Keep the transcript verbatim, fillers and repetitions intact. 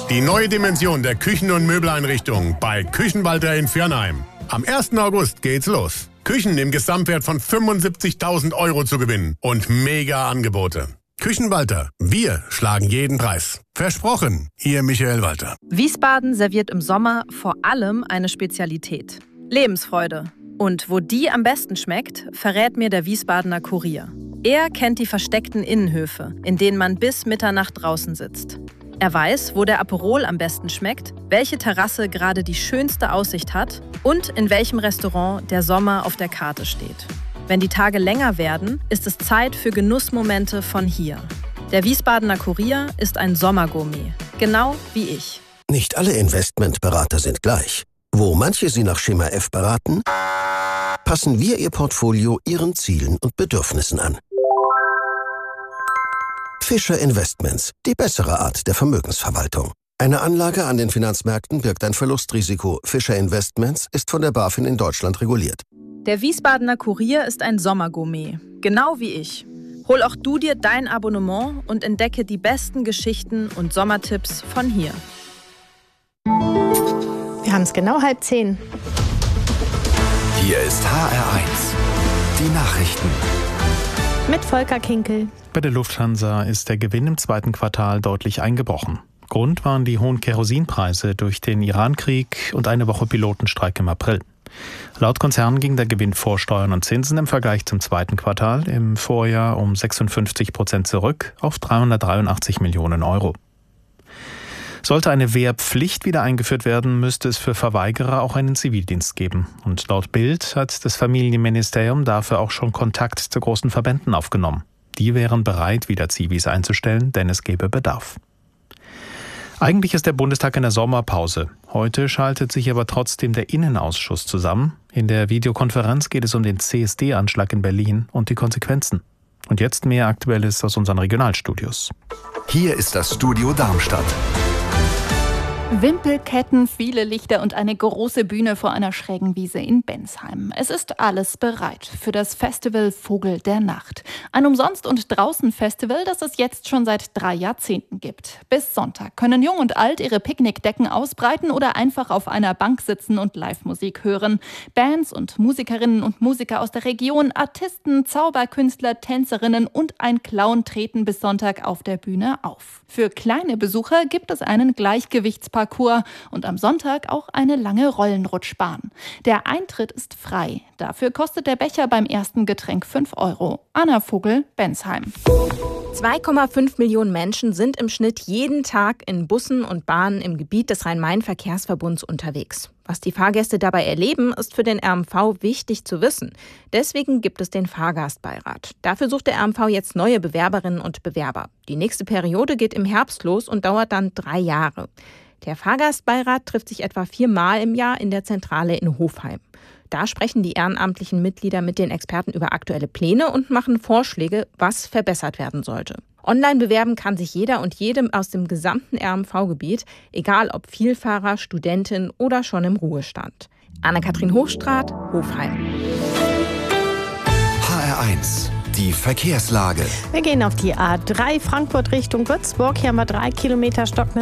Die neue Dimension der Küchen- und Möbeleinrichtung bei Küchenwalter in Viernheim. Am ersten August geht's los. Küchen im Gesamtwert von fünfundsiebzigtausend Euro zu gewinnen und mega Angebote. Küchenwalter, wir schlagen jeden Preis. Versprochen, Ihr Michael Walter. Wiesbaden serviert im Sommer vor allem eine Spezialität: Lebensfreude. Und wo die am besten schmeckt, verrät mir der Wiesbadener Kurier. Er kennt die versteckten Innenhöfe, in denen man bis Mitternacht draußen sitzt. Er weiß, wo der Aperol am besten schmeckt, welche Terrasse gerade die schönste Aussicht hat und in welchem Restaurant der Sommer auf der Karte steht. Wenn die Tage länger werden, ist es Zeit für Genussmomente von hier. Der Wiesbadener Kurier ist ein Sommergourmet, genau wie ich. Nicht alle Investmentberater sind gleich. Wo manche Sie nach Schema F beraten, passen wir Ihr Portfolio Ihren Zielen und Bedürfnissen an. Fischer Investments, die bessere Art der Vermögensverwaltung. Eine Anlage an den Finanzmärkten birgt ein Verlustrisiko. Fischer Investments ist von der BaFin in Deutschland reguliert. Der Wiesbadener Kurier ist ein Sommergourmet, genau wie ich. Hol auch du dir dein Abonnement und entdecke die besten Geschichten und Sommertipps von hier. Wir haben es genau halb zehn. Hier ist H R eins, die Nachrichten. Mit Volker Kinkel. Bei der Lufthansa ist der Gewinn im zweiten Quartal deutlich eingebrochen. Grund waren die hohen Kerosinpreise durch den Iran-Krieg und eine Woche Pilotenstreik im April. Laut Konzern ging der Gewinn vor Steuern und Zinsen im Vergleich zum zweiten Quartal im Vorjahr um sechsundfünfzig Prozent zurück auf dreihundertdreiundachtzig Millionen Euro. Sollte eine Wehrpflicht wieder eingeführt werden, müsste es für Verweigerer auch einen Zivildienst geben. Und laut Bild hat das Familienministerium dafür auch schon Kontakt zu großen Verbänden aufgenommen. Die wären bereit, wieder Zivis einzustellen, denn es gäbe Bedarf. Eigentlich ist der Bundestag in der Sommerpause. Heute schaltet sich aber trotzdem der Innenausschuss zusammen. In der Videokonferenz geht es um den C S D-Anschlag in Berlin und die Konsequenzen. Und jetzt mehr Aktuelles aus unseren Regionalstudios. Hier ist das Studio Darmstadt. Wimpelketten, viele Lichter und eine große Bühne vor einer schrägen Wiese in Bensheim. Es ist alles bereit für das Festival Vogel der Nacht. Ein Umsonst- und Draußen-Festival, das es jetzt schon seit drei Jahrzehnten gibt. Bis Sonntag können Jung und Alt ihre Picknickdecken ausbreiten oder einfach auf einer Bank sitzen und Live-Musik hören. Bands und Musikerinnen und Musiker aus der Region, Artisten, Zauberkünstler, Tänzerinnen und ein Clown treten bis Sonntag auf der Bühne auf. Für kleine Besucher gibt es einen Gleichgewichtsparcours und am Sonntag auch eine lange Rollenrutschbahn. Der Eintritt ist frei. Dafür kostet der Becher beim ersten Getränk fünf Euro. Anna Vogel, Bensheim. zwei Komma fünf Millionen Menschen sind im Schnitt jeden Tag in Bussen und Bahnen im Gebiet des Rhein-Main-Verkehrsverbunds unterwegs. Was die Fahrgäste dabei erleben, ist für den R M V wichtig zu wissen. Deswegen gibt es den Fahrgastbeirat. Dafür sucht der R M V jetzt neue Bewerberinnen und Bewerber. Die nächste Periode geht im Herbst los und dauert dann drei Jahre. Der Fahrgastbeirat trifft sich etwa viermal im Jahr in der Zentrale in Hofheim. Da sprechen die ehrenamtlichen Mitglieder mit den Experten über aktuelle Pläne und machen Vorschläge, was verbessert werden sollte. Online bewerben kann sich jeder und jedem aus dem gesamten R M V-Gebiet, egal ob Vielfahrer, Studentin oder schon im Ruhestand. Anne-Kathrin Hochstraat, Hofheim. H R eins, die Verkehrslage. Wir gehen auf die A drei Frankfurt Richtung Würzburg. Hier haben wir drei Kilometer Stocknitz.